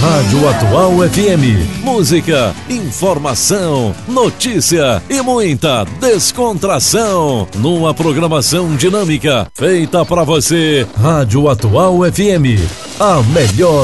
Rádio Atual FM. Música, informação, notícia e muita descontração. Numa programação dinâmica feita para você. Rádio Atual FM. A melhor